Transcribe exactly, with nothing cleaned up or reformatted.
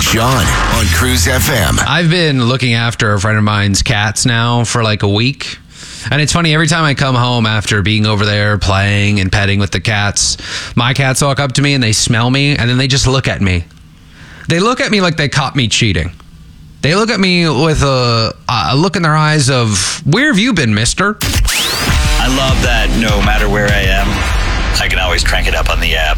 Sean on Cruise F M. I've been looking after a friend of mine's cats now for like a week. And it's funny, every time I come home after being over there playing and petting with the cats, my cats walk up to me and they smell me and then they just look at me. They look at me like they caught me cheating. They look at me with a, a look in their eyes of, where have you been, mister? I love that no matter where I am, I can always crank it up on the app.